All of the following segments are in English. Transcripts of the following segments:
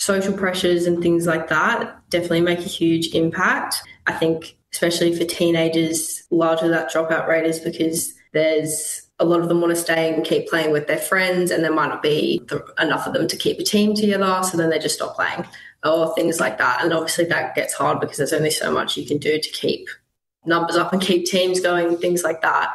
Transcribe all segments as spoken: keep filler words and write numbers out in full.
social pressures and things like that definitely make a huge impact. I think especially for teenagers, largely that dropout rate is because there's a lot of them want to stay and keep playing with their friends, and there might not be the, enough of them to keep a team together, so then they just stop playing or things like that. And obviously that gets hard because there's only so much you can do to keep numbers up and keep teams going, things like that.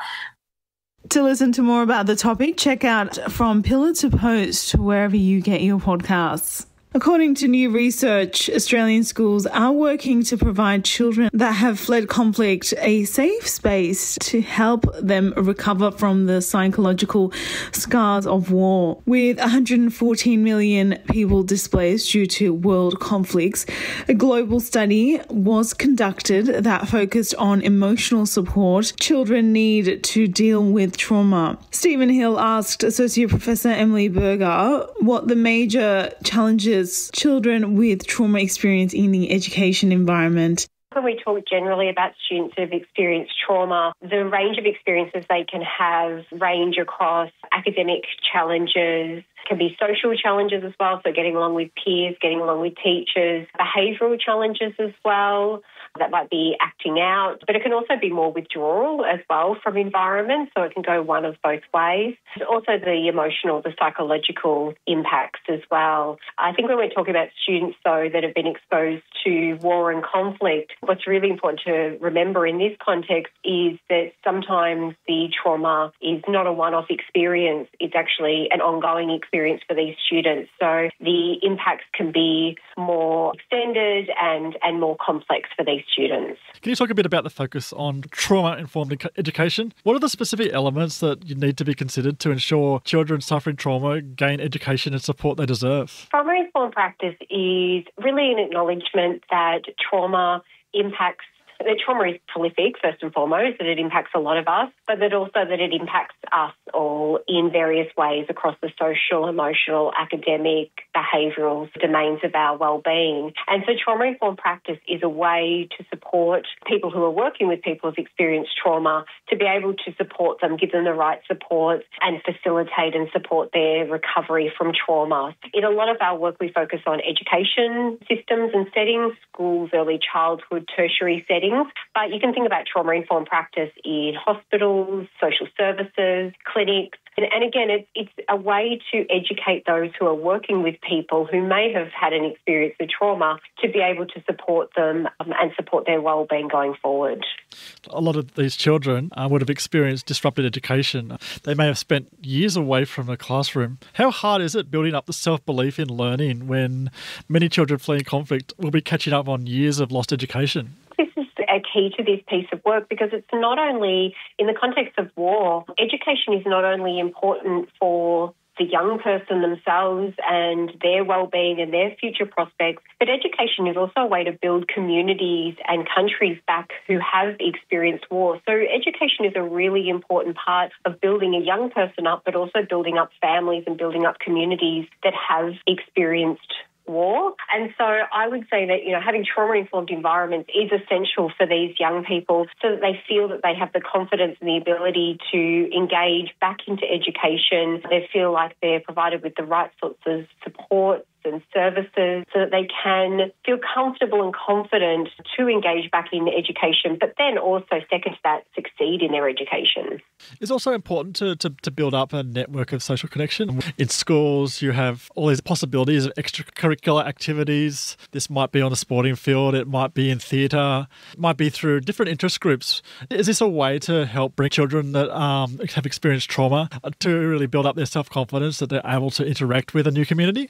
To listen to more about the topic, check out From Pillar to Post wherever you get your podcasts. According to new research, Australian schools are working to provide children that have fled conflict a safe space to help them recover from the psychological scars of war. With one hundred fourteen million people displaced due to world conflicts, a global study was conducted that focused on emotional support children need to deal with trauma. Stephen Hill asked Associate Professor Emily Berger what the major challenges children with trauma experience in the education environment. When we talk generally about students who have experienced trauma, the range of experiences they can have range across academic challenges, can be social challenges as well, so getting along with peers, getting along with teachers, behavioural challenges as well. That might be acting out, but it can also be more withdrawal as well from environment, so it can go one of both ways. Also the emotional, the psychological impacts as well. I think when we're talking about students, though, that have been exposed to war and conflict, what's really important to remember in this context is that sometimes the trauma is not a one-off experience, it's actually an ongoing experience for these students. So the impacts can be more extended and, and more complex for these students. Can you talk a bit about the focus on trauma-informed education? What are the specific elements that you need to be considered to ensure children suffering trauma gain education and support they deserve? Trauma-informed practice is really an acknowledgement that trauma impacts that trauma is prolific, first and foremost, that it impacts a lot of us, but that also that it impacts us all in various ways across the social, emotional, academic, behavioural domains of our well-being. And so trauma-informed practice is a way to support people who are working with people who've experienced trauma to be able to support them, give them the right support and facilitate and support their recovery from trauma. In a lot of our work, we focus on education systems and settings, schools, early childhood, tertiary settings. But you can think about trauma-informed practice in hospitals, social services, clinics. And, and again, it's, it's a way to educate those who are working with people who may have had an experience of trauma to be able to support them um, and support their well-being going forward. A lot of these children uh, would have experienced disrupted education. They may have spent years away from the classroom. How hard is it building up the self-belief in learning when many children fleeing conflict will be catching up on years of lost education? This is a key to this piece of work because it's not only, in the context of war, education is not only important for the young person themselves and their well-being and their future prospects, but education is also a way to build communities and countries back who have experienced war. So education is a really important part of building a young person up, but also building up families and building up communities that have experienced war. And so I would say that, you know, having trauma-informed environments is essential for these young people so that they feel that they have the confidence and the ability to engage back into education. They feel like they're provided with the right sorts of support and services so that they can feel comfortable and confident to engage back in education, but then also, second to that, succeed in their education. It's also important to, to, to build up a network of social connection. In schools, you have all these possibilities of extracurricular activities. This might be on a sporting field, it might be in theatre, it might be through different interest groups. Is this a way to help bring children that um, have experienced trauma to really build up their self-confidence that they're able to interact with a new community?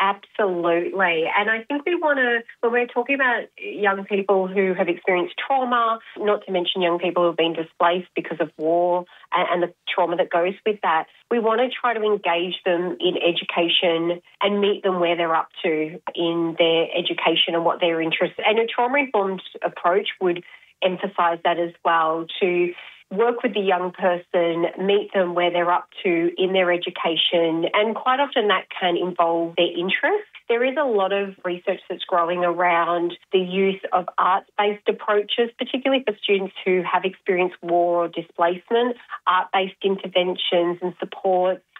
Absolutely. And I think we want to, when we're talking about young people who have experienced trauma, not to mention young people who have been displaced because of war and, and the trauma that goes with that, we want to try to engage them in education and meet them where they're up to in their education and what they're interested in. And a trauma-informed approach would emphasise that as well, to work with the young person, meet them where they're up to in their education, and quite often that can involve their interests. There is a lot of research that's growing around the use of arts-based approaches, particularly for students who have experienced war or displacement, art-based interventions and support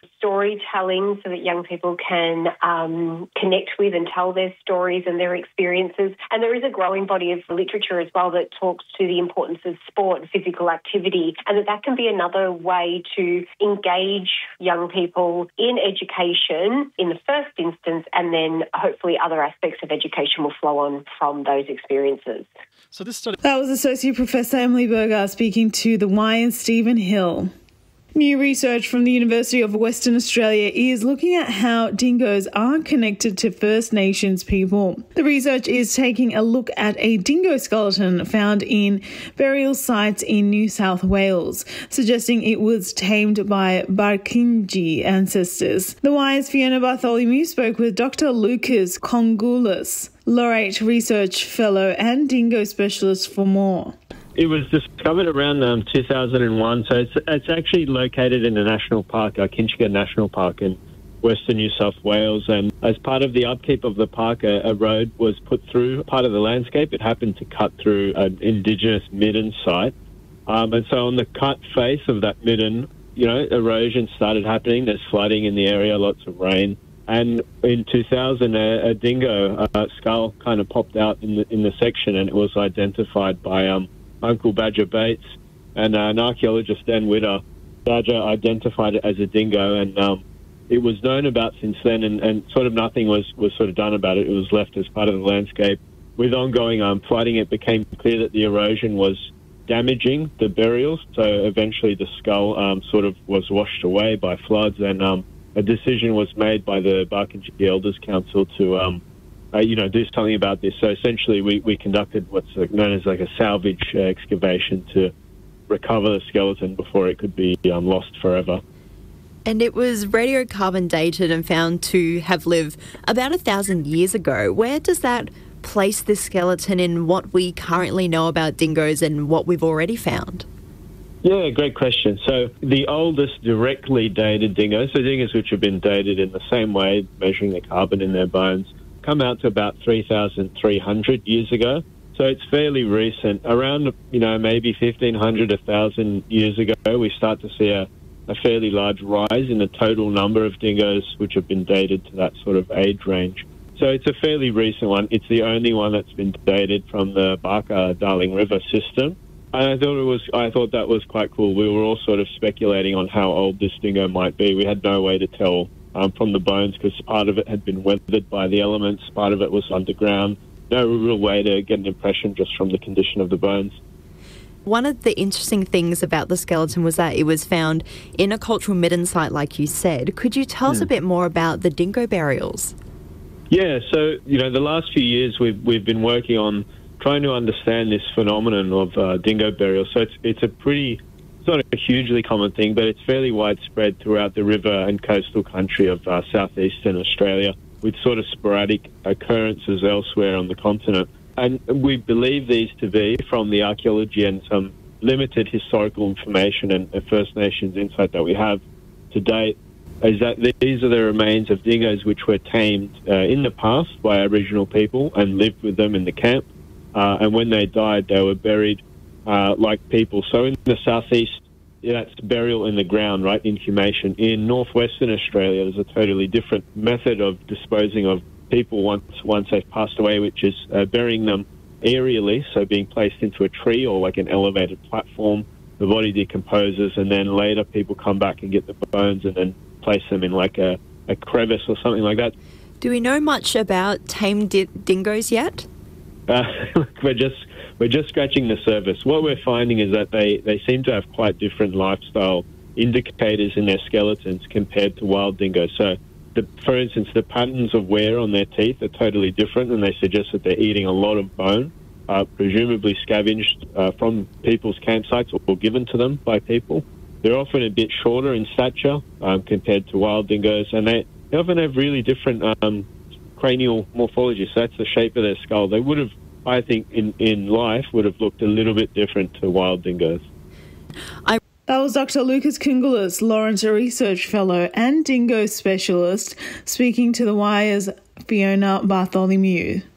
storytelling so that young people can um, connect with and tell their stories and their experiences. And there is a growing body of literature as well that talks to the importance of sport and physical activity, and that that can be another way to engage young people in education in the first instance, and then hopefully other aspects of education will flow on from those experiences. So this study... That was Associate Professor Emily Berger speaking to The Wire's Stephen Hill. New research from the University of Western Australia is looking at how dingoes are connected to First Nations people. The research is taking a look at a dingo skeleton found in burial sites in New South Wales, suggesting it was tamed by Barkindji ancestors. The Wire's Fiona Bartholomew spoke with Doctor Lucas Kongoulis, Laureate Research Fellow and dingo specialist, for more. It was discovered around um, two thousand one, so it's, it's actually located in a national park, uh, Kinchega National Park in western New South Wales. And as part of the upkeep of the park, a, a road was put through part of the landscape. It happened to cut through an Indigenous midden site. Um, and so on the cut face of that midden, you know, erosion started happening. There's flooding in the area, lots of rain. And in two thousand, a, a dingo a skull kind of popped out in the, in the section, and it was identified by... Um, Uncle Badger Bates and uh, an archaeologist, Dan Witter. Badger identified it as a dingo, and um, it was known about since then, and, and sort of nothing was, was sort of done about it. It was left as part of the landscape. With ongoing um, flooding, it became clear that the erosion was damaging the burials, so eventually the skull um, sort of was washed away by floods, and um, a decision was made by the Barkindji Elders Council to... Um, Uh, you know, do something about this. So essentially we, we conducted what's known as like a salvage uh, excavation to recover the skeleton before it could be um, lost forever. And it was radiocarbon dated and found to have lived about a thousand years ago. Where does that place this skeleton in what we currently know about dingoes and what we've already found? Yeah, great question. So the oldest directly dated dingoes, so dingoes which have been dated in the same way, measuring the carbon in their bones, come out to about three thousand three hundred years ago. So it's fairly recent. Around, you know, maybe fifteen hundred, one thousand years ago, we start to see a, a fairly large rise in the total number of dingoes which have been dated to that sort of age range. So it's a fairly recent one. It's the only one that's been dated from the Barker-Darling River system. And I thought it was, I thought that was quite cool. We were all sort of speculating on how old this dingo might be. We had no way to tell Um, from the bones, because part of it had been weathered by the elements, part of it was underground. No real way to get an impression just from the condition of the bones. One of the interesting things about the skeleton was that it was found in a cultural midden site, like you said. Could you tell us Hmm. a bit more about the dingo burials? Yeah, so, you know, the last few years we've, we've been working on trying to understand this phenomenon of uh, dingo burials. So it's, it's a pretty... It's not a hugely common thing, but it's fairly widespread throughout the river and coastal country of uh, southeastern Australia, with sort of sporadic occurrences elsewhere on the continent. And we believe these to be, from the archaeology and some limited historical information and First Nations insight that we have to date, is that these are the remains of dingoes which were tamed uh, in the past by Aboriginal people and lived with them in the camp. Uh, and when they died, they were buried Uh, like people. So in the southeast, yeah, that's burial in the ground, right, inhumation. In northwestern Australia, there's a totally different method of disposing of people once once they've passed away, which is uh, burying them aerially, so being placed into a tree or like an elevated platform. The body decomposes, and then later people come back and get the bones and then place them in like a, a crevice or something like that. Do we know much about tamed di- dingoes yet? Uh, we're just we're just scratching the surface. What we're finding is that they, they seem to have quite different lifestyle indicators in their skeletons compared to wild dingoes. So, the, for instance, the patterns of wear on their teeth are totally different, and they suggest that they're eating a lot of bone, uh, presumably scavenged uh, from people's campsites or, or given to them by people. They're often a bit shorter in stature um, compared to wild dingoes, and they, they often have really different um, cranial morphology. So that's the shape of their skull. They would have, I think, in, in life, would have looked a little bit different to wild dingoes. I- That was Doctor Lucas Kongoulis, Lawrence Research Fellow and dingo specialist, speaking to The Wire's Fiona Bartholomew.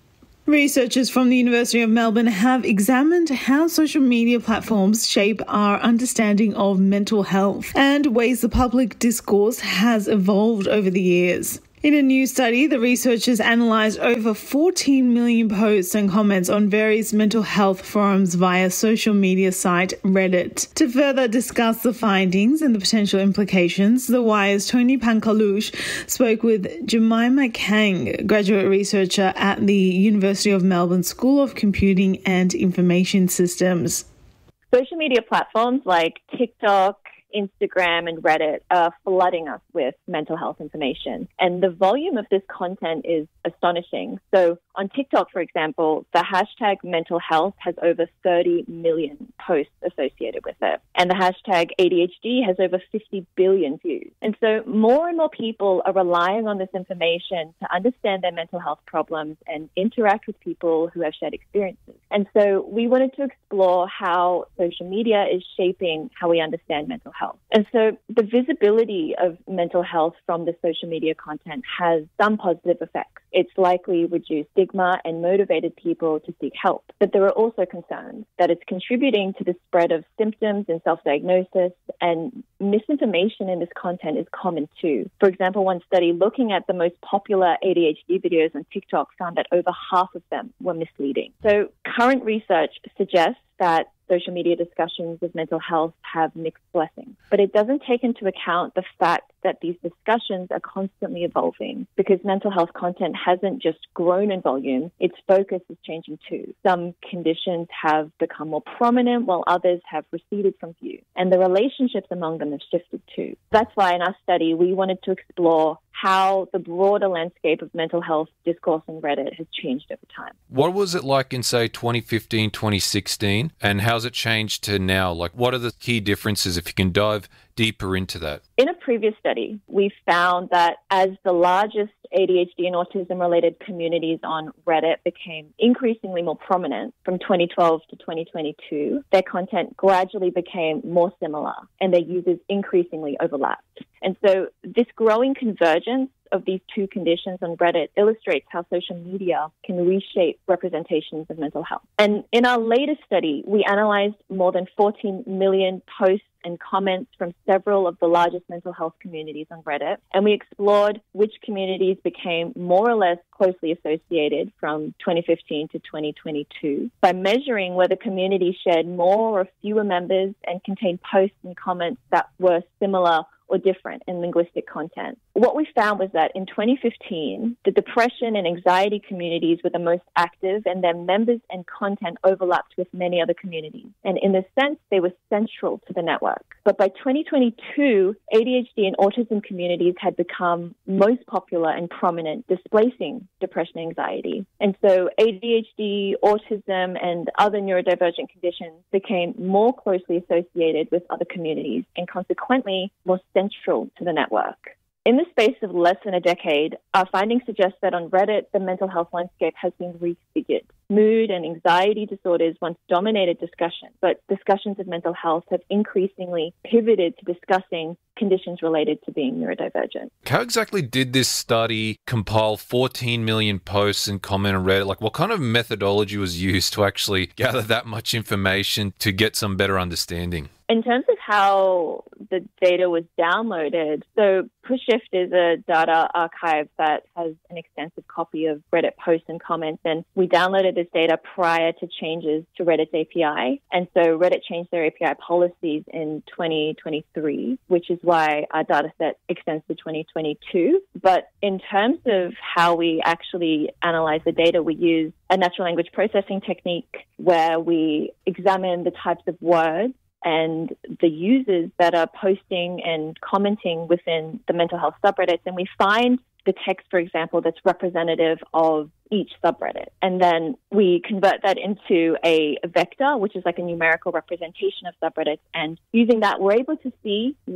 Researchers from the University of Melbourne have examined how social media platforms shape our understanding of mental health and ways the public discourse has evolved over the years. In a new study, the researchers analysed over fourteen million posts and comments on various mental health forums via social media site Reddit. To further discuss the findings and the potential implications, The Wire's Tony Pankalush spoke with Jemima Kang, graduate researcher at the University of Melbourne School of Computing and Information Systems. Social media platforms like TikTok, Instagram and Reddit are flooding us with mental health information. And the volume of this content is astonishing. So on TikTok, for example, the hashtag mental health has over thirty million posts associated with it. And the hashtag A D H D has over fifty billion views. And so more and more people are relying on this information to understand their mental health problems and interact with people who have shared experiences. And so we wanted to explore how social media is shaping how we understand mental health. And so the visibility of mental health from the social media content has some positive effects. It's likely reduced stigma and motivated people to seek help. But there are also concerns that it's contributing to the spread of symptoms and self-diagnosis, and misinformation in this content is common too. For example, one study looking at the most popular A D H D videos on TikTok found that over half of them were misleading. So current research suggests that social media discussions of mental health have mixed blessings. But it doesn't take into account the fact that these discussions are constantly evolving, because mental health content hasn't just grown in volume, its focus is changing too. Some conditions have become more prominent while others have receded from view, and the relationships among them have shifted too. That's why in our study we wanted to explore how the broader landscape of mental health discourse on Reddit has changed over time. What was it like in, say, twenty fifteen, twenty sixteen, and how's it changed to now? Like, what are the key differences, if you can dive deeper into that? In a previous study, we found that as the largest A D H D and autism-related communities on Reddit became increasingly more prominent from twenty twelve to twenty twenty-two, their content gradually became more similar and their users increasingly overlapped. And so this growing convergence of these two conditions on Reddit illustrates how social media can reshape representations of mental health. And in our latest study, we analyzed more than fourteen million posts and comments from several of the largest mental health communities on Reddit, and we explored which communities became more or less closely associated from twenty fifteen to twenty twenty-two by measuring whether communities shared more or fewer members and contained posts and comments that were similar or different in linguistic content. What we found was that in twenty fifteen, the depression and anxiety communities were the most active, and their members and content overlapped with many other communities. And in this sense, they were central to the network. But by twenty twenty-two, A D H D and autism communities had become most popular and prominent, displacing depression and anxiety. And so A D H D, autism, and other neurodivergent conditions became more closely associated with other communities and consequently more central to the network. In the space of less than a decade, our findings suggest that on Reddit, the mental health landscape has been refigured. Mood and anxiety disorders once dominated discussion, but discussions of mental health have increasingly pivoted to discussing conditions related to being neurodivergent. How exactly did this study compile fourteen million posts and comment on Reddit? Like, what kind of methodology was used to actually gather that much information to get some better understanding? In terms of how the data was downloaded, so PushShift is a data archive that has an extensive copy of Reddit posts and comments, and we downloaded this data prior to changes to Reddit's A P I. And so Reddit changed their A P I policies in twenty twenty-three, which is why our data set extends to twenty twenty-two. But in terms of how we actually analyze the data, we use a natural language processing technique where we examine the types of words and the users that are posting and commenting within the mental health subreddits. And we find the text, for example, that's representative of each subreddit. And then we convert that into a vector, which is like a numerical representation of subreddits. And using that, we're able to see which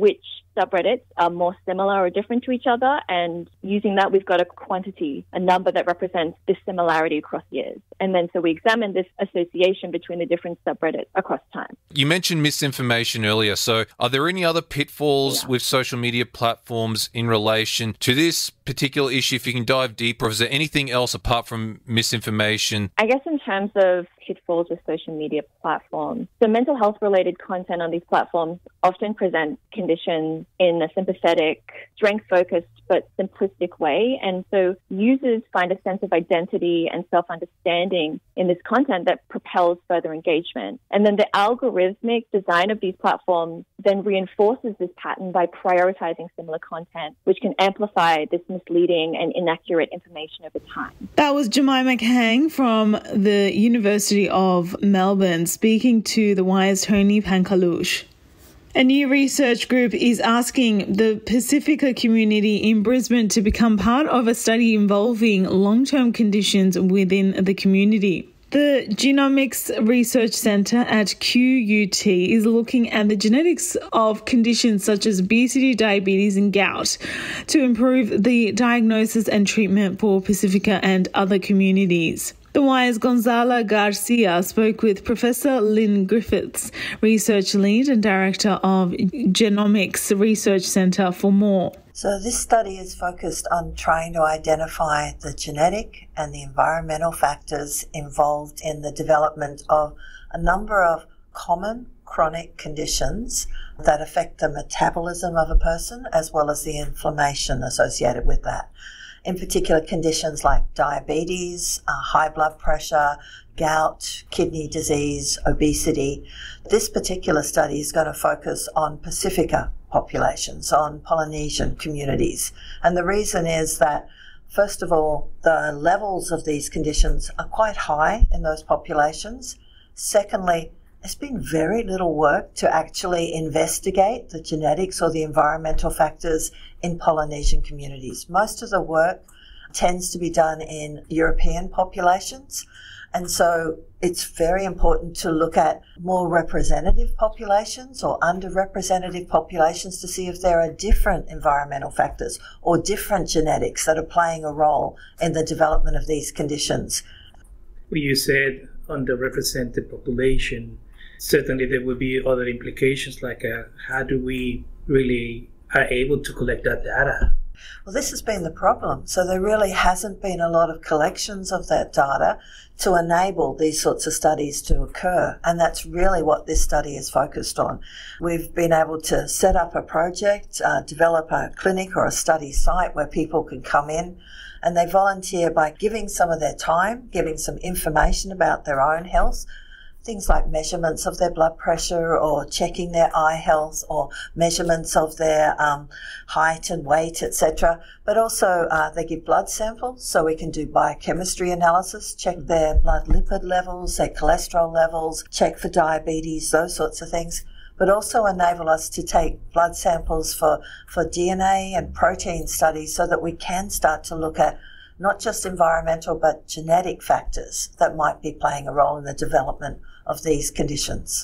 subreddits are more similar or different to each other, and using that we've got a quantity, a number that represents this similarity across years. And then so we examine this association between the different subreddits across time. You mentioned misinformation earlier, so are there any other pitfalls Yeah. with social media platforms in relation to this particular issue? If you can dive deeper, is there anything else apart from misinformation? I guess in terms of pitfalls with social media platforms, the mental health related content on these platforms often presents conditions in a sympathetic, strength focused but simplistic way. And so users find a sense of identity and self-understanding in this content that propels further engagement. And then the algorithmic design of these platforms then reinforces this pattern by prioritizing similar content, which can amplify this misleading and inaccurate information over time. That was Jemima Kang from the University of Melbourne speaking to The Wire's Tony Pankalush. A new research group is asking the Pacifica community in Brisbane to become part of a study involving long-term conditions within the community. The Genomics Research Centre at Q U T is looking at the genetics of conditions such as obesity, diabetes and gout to improve the diagnosis and treatment for Pacifica and other communities. The Wire's Gonzala Garcia spoke with Professor Lynn Griffiths, Research Lead and Director of Genomics Research Centre, for more. So this study is focused on trying to identify the genetic and the environmental factors involved in the development of a number of common chronic conditions that affect the metabolism of a person as well as the inflammation associated with that. In particular, conditions like diabetes, uh, high blood pressure, gout, kidney disease, obesity. This particular study is going to focus on Pacifica populations, on Polynesian communities. And the reason is that, first of all, the levels of these conditions are quite high in those populations. Secondly, there's been very little work to actually investigate the genetics or the environmental factors in Polynesian communities. Most of the work tends to be done in European populations. And so it's very important to look at more representative populations or underrepresented populations to see if there are different environmental factors or different genetics that are playing a role in the development of these conditions. Well, you said underrepresented population. Certainly there will be other implications like uh, how do we really are able to collect that data? Well, this has been the problem. So there really hasn't been a lot of collections of that data to enable these sorts of studies to occur. And that's really what this study is focused on. We've been able to set up a project, uh, develop a clinic or a study site where people can come in and they volunteer by giving some of their time, giving some information about their own health, things like measurements of their blood pressure or checking their eye health or measurements of their um, height and weight, et cetera. But also uh, they give blood samples so we can do biochemistry analysis, check their blood lipid levels, their cholesterol levels, check for diabetes, those sorts of things. But also enable us to take blood samples for, for D N A and protein studies so that we can start to look at not just environmental but genetic factors that might be playing a role in the development of these conditions.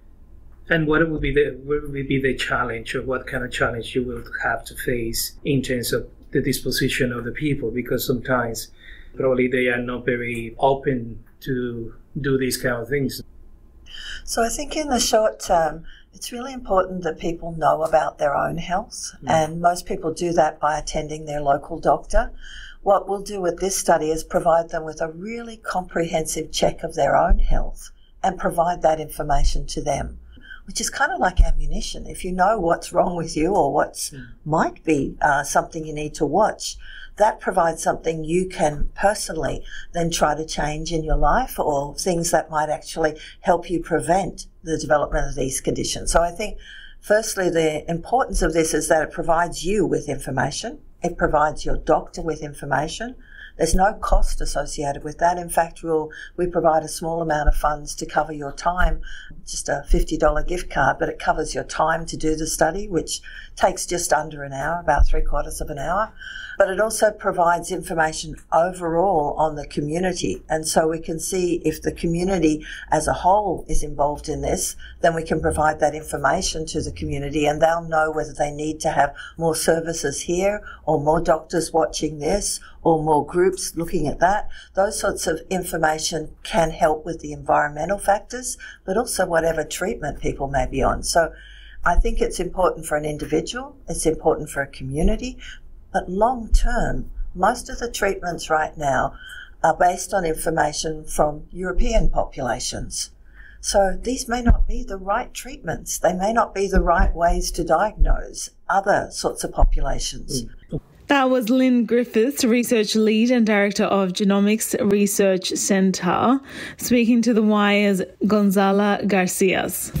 And what would be the what would be the challenge, or what kind of challenge you will have to face in terms of the disposition of the people? Because sometimes probably they are not very open to do these kind of things. So I think in the short term, it's really important that people know about their own health, mm. and most people do that by attending their local doctor. What we'll do with this study is provide them with a really comprehensive check of their own health and provide that information to them, which is kind of like ammunition. If you know what's wrong with you or what mm. might be uh, something you need to watch, that provides something you can personally then try to change in your life, or things that might actually help you prevent the development of these conditions. So I think, firstly, the importance of this is that it provides you with information. It provides your doctor with information. There's no cost associated with that. In fact, we'll, we provide a small amount of funds to cover your time, just a fifty dollars gift card, but it covers your time to do the study, which takes just under an hour, about three quarters of an hour. But it also provides information overall on the community. And so we can see if the community as a whole is involved in this, then we can provide that information to the community and they'll know whether they need to have more services here or more doctors watching this or more groups looking at that. Those sorts of information can help with the environmental factors, but also whatever treatment people may be on. So I think it's important for an individual, it's important for a community, but long term, most of the treatments right now are based on information from European populations. So these may not be the right treatments. They may not be the right ways to diagnose other sorts of populations. That was Lynn Griffiths, Research Lead and Director of Genomics Research Centre, speaking to The Wire's Gonzala Garcias.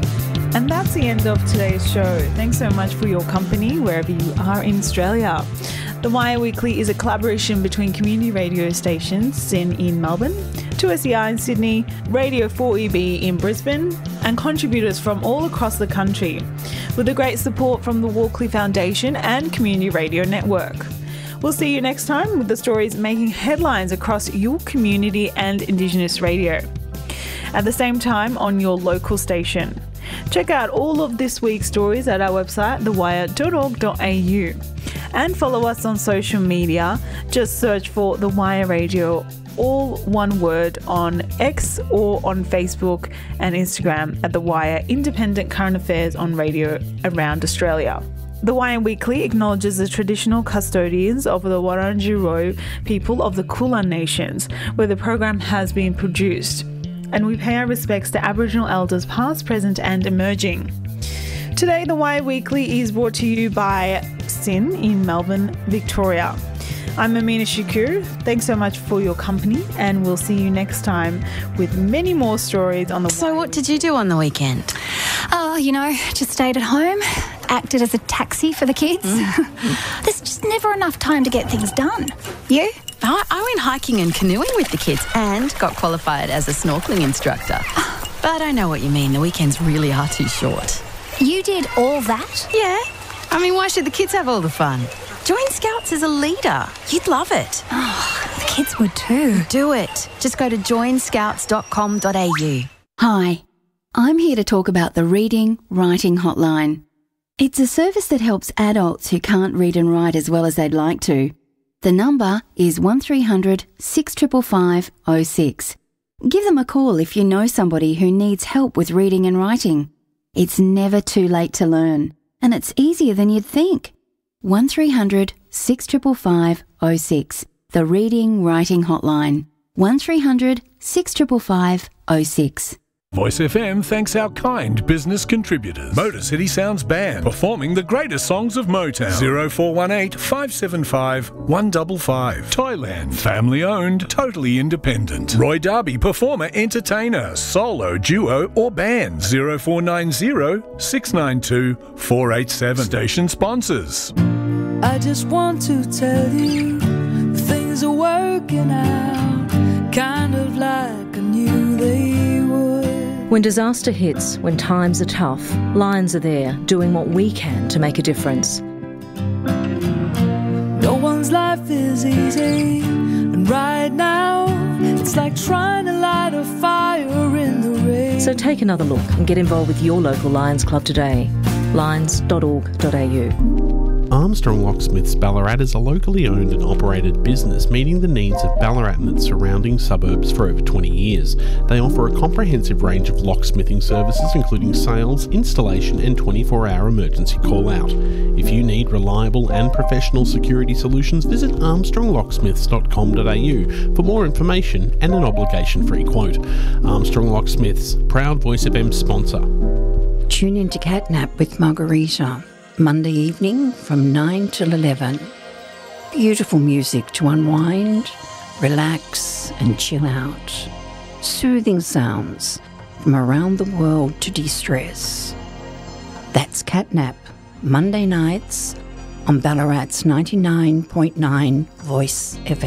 And that's the end of today's show. Thanks so much for your company wherever you are in Australia. The Wire Weekly is a collaboration between community radio stations, SYN in Melbourne, two S E I in Sydney, Radio four E B in Brisbane, and contributors from all across the country, with the great support from the Walkley Foundation and Community Radio Network. We'll see you next time with the stories making headlines across your community and Indigenous radio. At the same time on your local station. Check out all of this week's stories at our website, the wire dot org dot a u. And follow us on social media. Just search for The Wire Radio, all one word, on X or on Facebook and Instagram at The Wire Independent Current Affairs on radio around Australia. The Wire Weekly acknowledges the traditional custodians of the Wurundjeri people of the Kulin Nations, where the program has been produced. And we pay our respects to Aboriginal elders past, present and emerging. Today, The Wire Weekly is brought to you by SYN in Melbourne, Victoria. I'm Amina Shakur. Thanks so much for your company and we'll see you next time with many more stories on The Wire. So what did you do on the weekend? Oh, you know, just stayed at home, acted as a taxi for the kids. Mm. There's just never enough time to get things done. You? I, I went hiking and canoeing with the kids and got qualified as a snorkelling instructor. But I know what you mean. The weekends really are too short. You did all that? Yeah. I mean, why should the kids have all the fun? Join Scouts as a leader. You'd love it. Oh, the kids would too. Do it. Just go to join scouts dot com dot a u. Hi. I'm here to talk about the Reading Writing Hotline. It's a service that helps adults who can't read and write as well as they'd like to. The number is one three hundred, six five five, oh six. Give them a call if you know somebody who needs help with reading and writing. It's never too late to learn, and it's easier than you'd think. one three hundred, six five five, oh six. The Reading Writing Hotline. one three hundred, six five five, oh six. Voice F M thanks our kind business contributors. Motor City Sounds Band, performing the greatest songs of Motown. zero four one eight, five seven five, one five five. Toyland, family owned, totally independent. Roy Darby, performer, entertainer, solo, duo or band. zero four nine zero, six nine two, four eight seven. Station sponsors. I just want to tell you things are working out, kind of like I knew they would. When disaster hits, when times are tough, Lions are there doing what we can to make a difference. No one's life is easy, and right now it's like trying to light a fire in the rain. So take another look and get involved with your local Lions Club today. lions dot org dot a u. Armstrong Locksmiths Ballarat is a locally owned and operated business meeting the needs of Ballarat and its surrounding suburbs for over twenty years. They offer a comprehensive range of locksmithing services including sales, installation and twenty-four hour emergency call-out. If you need reliable and professional security solutions, visit armstrong locksmiths dot com dot a u for more information and an obligation-free quote. Armstrong Locksmiths, proud Voice F M sponsor. Tune in to Catnap with Margarita. Monday evening from nine till eleven. Beautiful music to unwind, relax and chill out. Soothing sounds from around the world to de-stress. That's Catnap, Monday nights on Ballarat's ninety-nine point nine Voice F M.